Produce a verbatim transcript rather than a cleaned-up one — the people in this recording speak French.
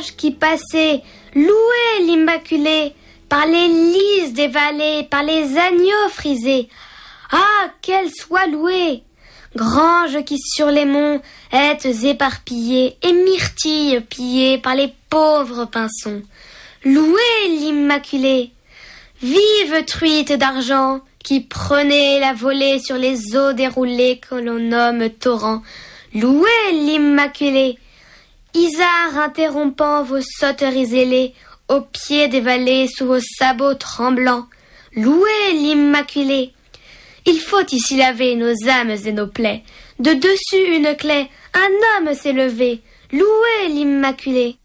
sages qui passaient, louez l'Immaculée, par les lys des vallées, par les agneaux frisés. Ah, qu'elle soit louée! Grange qui sur les monts êtes éparpillée, et myrtilles pillées par les pauvres pinsons. Louez l'Immaculée! Vive truite d'argent, qui prenez la volée sur les eaux déroulées que l'on nomme torrents. Louez l'Immaculée! Isard interrompant vos sauteries ailées, au pied des vallées, sous vos sabots tremblants. Louez l'Immaculée! Il faut ici laver nos âmes et nos plaies. De dessus une clé, un homme s'est levé. Louez l'Immaculée!